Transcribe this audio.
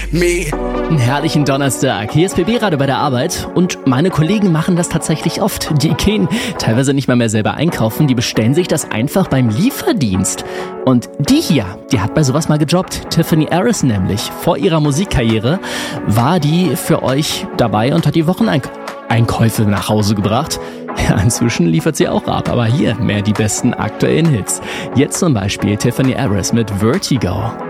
me. Einen herrlichen Donnerstag. Hier ist BB Radio bei der Arbeit und meine Kollegen machen das tatsächlich oft. Die gehen teilweise nicht mal mehr selber einkaufen, die bestellen sich das einfach beim Lieferdienst. Und die hier, die hat bei sowas mal gejobbt. Tiffany Harris nämlich. Vor ihrer Musikkarriere war die für euch dabei und hat die Wocheneinkäufe nach Hause gebracht. Ja, inzwischen liefert sie auch ab, aber hier mehr die besten aktuellen Hits. Jetzt zum Beispiel Tiffany Harris mit Vertigo.